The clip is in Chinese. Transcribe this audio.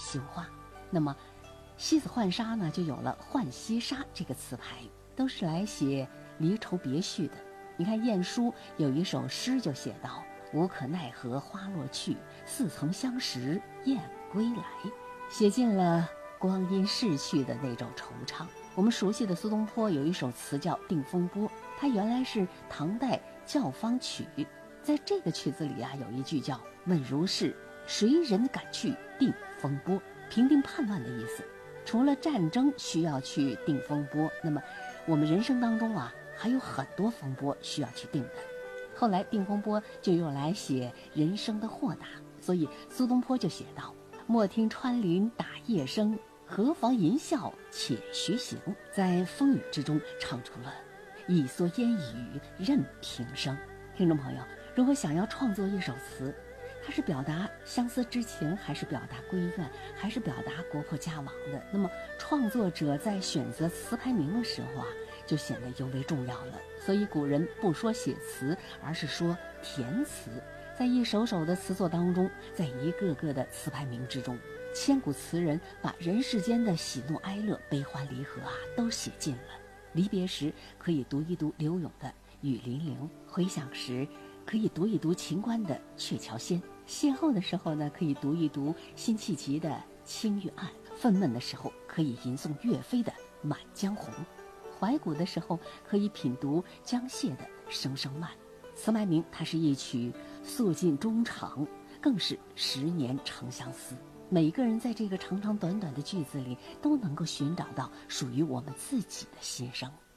杏花。那么西子浣纱呢，就有了浣溪沙这个词牌，都是来写离愁别绪的。你看晏殊有一首诗就写道：无可奈何花落去，似曾相识燕归来，写尽了光阴逝去的那种惆怅。我们熟悉的苏东坡有一首词叫《定风波》，它原来是唐代教坊曲。在这个曲子里啊，有一句叫问如是，谁人敢去定风波，平定叛乱的意思。除了战争需要去定风波，那么我们人生当中啊，还有很多风波需要去定的。后来定风波就用来写人生的豁达，所以苏东坡就写道：莫听穿林打叶声，何妨吟啸且徐行。在风雨之中唱出了一蓑烟雨任平生。听众朋友，如果想要创作一首词，它是表达相思之情，还是表达闺怨，还是表达国破家亡的，那么创作者在选择词牌名的时候啊，就显得尤为重要了。所以古人不说写词，而是说填词。在一首首的词作当中，在一个个的词牌名之中，千古词人把人世间的喜怒哀乐、悲欢离合啊，都写尽了。离别时可以读一读柳永的《雨霖铃》，回想时可以读一读秦观的《鹊桥仙》，邂逅的时候呢，可以读一读辛弃疾的《青玉案》，愤懑的时候可以吟诵岳飞的《满江红》，怀古的时候可以品读江燮的《声声慢》。词牌名它是一曲诉尽衷肠，更是10年长相思。每个人在这个长长短短的句子里，都能够寻找到属于我们自己的心声。